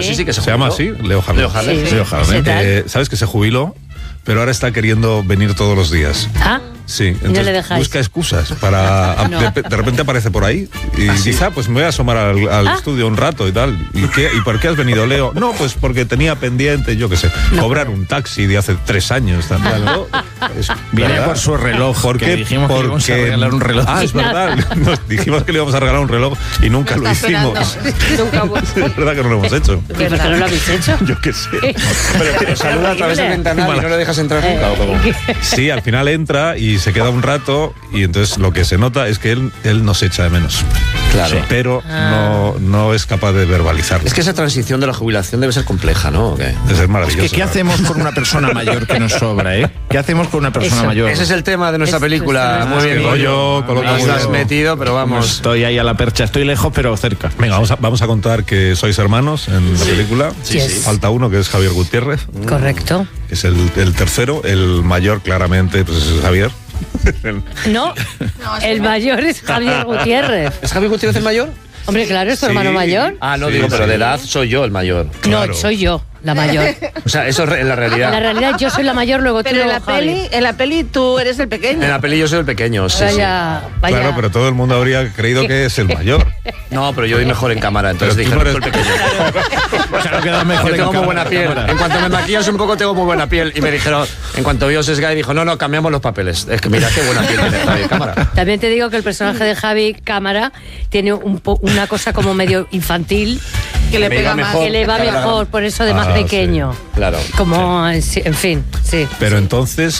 sí que se llama así, Leo Harlem. Leo Harlem. ¿Sabes que se jubiló? Pero ahora está queriendo venir todos los días. ¿Ah? Sí, entonces busca excusas para... No. De repente aparece por ahí y dice, pues me voy a asomar al estudio un rato y tal. ¿Y por qué has venido, Leo? No, pues porque tenía pendiente, yo qué sé, cobrar un taxi de hace 3 años. ¿No? Viene por su reloj. ¿Por qué? Dijimos que íbamos a regalar un reloj. Es verdad. Nos dijimos que le íbamos a regalar un reloj y nunca lo hicimos. Es verdad que no lo hemos hecho. ¿Por qué no lo habéis hecho? Yo qué sé. Pero saluda a través del ventanal y no lo dejas entrar nunca, ¿o cómo? Sí, al final entra y se queda un rato y entonces lo que se nota es que él nos echa de menos. Claro. Pero no es capaz de verbalizarlo. Es que esa transición de la jubilación debe ser compleja, ¿no? Debe ser maravillosa. Es que, ¿qué hacemos con una persona mayor que nos sobra, ¿Qué hacemos con una persona mayor? Ese es el tema de nuestra película. Muy bien, yo nos has metido, pero vamos. Estoy ahí a la percha, estoy lejos, pero cerca. Venga, vamos a contar que sois hermanos en la película. Sí. Falta uno, que es Javier Gutiérrez. Correcto. Que es el tercero, el mayor claramente, pues es Javier. No, el mayor es Javier Gutiérrez. ¿Es Javier Gutiérrez el mayor? Hombre, claro, es tu hermano mayor. No digo, pero de edad soy yo el mayor. Claro. No, soy yo la mayor. O sea, eso es en la realidad. En la realidad yo soy la mayor, luego tú, pero luego Javi. en la peli tú eres el pequeño. En la peli yo soy el pequeño, sí. Vaya. Claro, pero todo el mundo habría creído que es el mayor. No, pero yo voy mejor en cámara, entonces dije, el pequeño. Claro, queda mejor. Yo tengo muy buena piel. En cuanto me maquillas un poco tengo muy buena piel. Y me dijeron, en cuanto vio Sesgay, dijo, no, cambiamos los papeles. Es que mira qué buena piel tiene Javi Cámara. También te digo que el personaje de Javi Cámara tiene una cosa como medio infantil. Que le pega más. Que le va mejor, por eso de más pequeño. Sí. Claro. Como, en fin, sí. Pero entonces,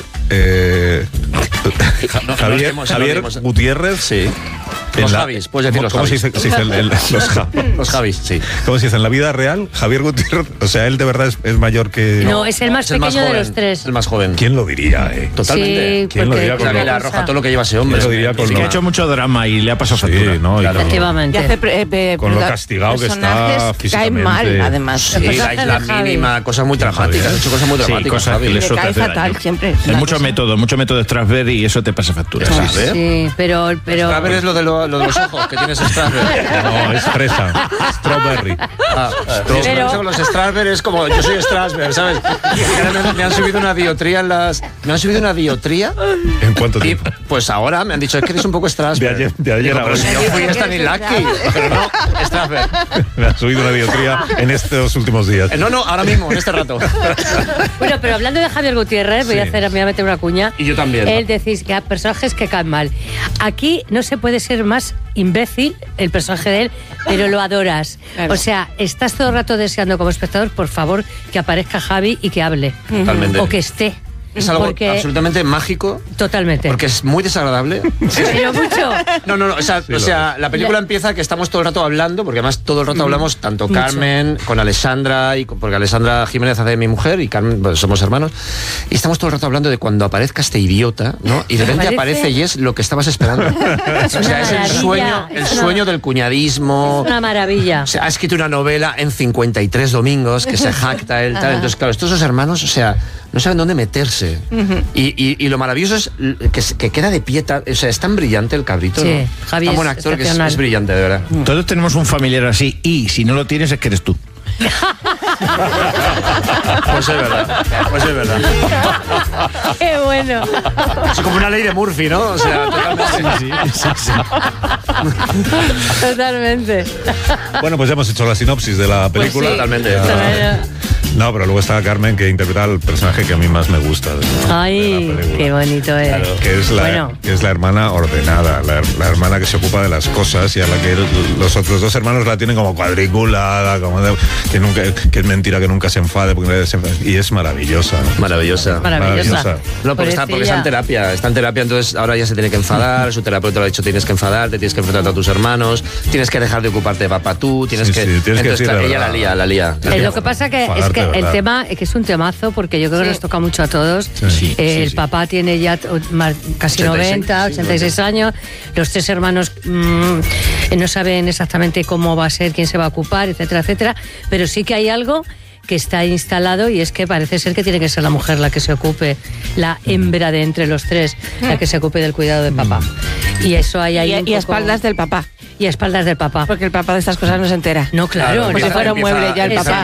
Javier Gutiérrez, sí. Los Javis, puedes decir los Javis. ¿Cómo se dice los Javis, sí. ¿Cómo se dice? En la vida real, Javier Gutiérrez, o sea, él de verdad es mayor que... No, es el más pequeño de los tres. El más joven. ¿Quién lo diría, Totalmente. Sí, ¿Quién lo diría? Con la arroja todo lo que lleva ese hombre. ¿Quién lo diría con que ha hecho mucho drama y le ha pasado factura. ¿no? Efectivamente. Con lo castigado que está físicamente. Cae mal, además. Sí, la isla mínima, cosas muy dramáticas. Ha hecho cosas muy dramáticas. Cosas que le cae fatal siempre. Hay mucho método de Strasberg y eso te pasa factura. Sí, pero... Strasberg es lo de los ojos que tienes Strasberg. No, es fresa. Strawberry. Pero los Strasberg es como yo soy Strasberg, ¿sabes? Me han subido una diotría ¿Me han subido una diotría? ¿En cuánto tiempo? Pues ahora me han dicho, es que eres un poco Strasberg. De ayer a hoy. Yo fui Stanislavski, pero no Strasberg. Me ha subido una diotría en estos últimos días. No, ahora mismo, en este rato. Bueno, pero hablando de Javier Gutiérrez, voy a meter una cuña. Y yo también. Él decís que hay personajes que caen mal. Aquí no se puede ser más imbécil el personaje de él, pero lo adoras. Claro. O sea, estás todo el rato deseando como espectador, por favor, que aparezca Javi y que hable. Totalmente. O que esté. Es algo absolutamente mágico. Totalmente. Porque es muy desagradable. Pero mucho. No. O sea, la película empieza que estamos todo el rato hablando, porque además todo el rato hablamos, tanto mucho. Carmen, con Alessandra, porque Alessandra Jiménez hace de mi mujer y Carmen, pues somos hermanos. Y estamos todo el rato hablando de cuando aparezca este idiota, ¿no? Y de repente aparece y es lo que estabas esperando. O sea, es el sueño del cuñadismo. Es una maravilla. O sea, ha escrito una novela en 53 domingos que se jacta él, tal. Entonces, claro, estos dos hermanos, o sea, no saben dónde meterse. Y lo maravilloso es que queda de pie, o sea, es tan brillante el cabrito, sí, ¿no? Javi tan buen actor que es brillante, de verdad. Todos tenemos un familiar así y si no lo tienes es que eres tú. Pues es verdad. Qué bueno. Es como una ley de Murphy, ¿no? O sea, totalmente. Sí. Totalmente. Bueno, pues ya hemos hecho la sinopsis de la película. Pues sí, totalmente. No, pero luego está Carmen, que interpreta al personaje que a mí más me gusta. Ay, qué bonito es. Claro, que es la hermana ordenada, la hermana que se ocupa de las cosas y a la que los otros dos hermanos la tienen como cuadriculada, que es mentira que nunca se enfade, y es maravillosa. Maravillosa. No, porque está en terapia, entonces ahora ya se tiene que enfadar, su terapeuta le ha dicho tienes que enfadarte, tienes que enfrentar a tus hermanos, tienes que dejar de ocuparte de papá tú, tienes que... Entonces, claro, ella la lía. Lo que pasa es que el tema es que es un temazo, porque yo creo que nos toca mucho a todos. El papá tiene ya casi 86 años, los tres hermanos no saben exactamente cómo va a ser, quién se va a ocupar, etcétera, etcétera, pero sí que hay algo que está instalado y es que parece ser que tiene que ser la mujer la que se ocupe, la hembra de entre los tres, la que se ocupe del cuidado del papá. Y eso hay ahí y a espaldas del papá. Y a espaldas del papá. Porque el papá de estas cosas no se entera. No, claro. Pues si fuera un mueble ya el papá.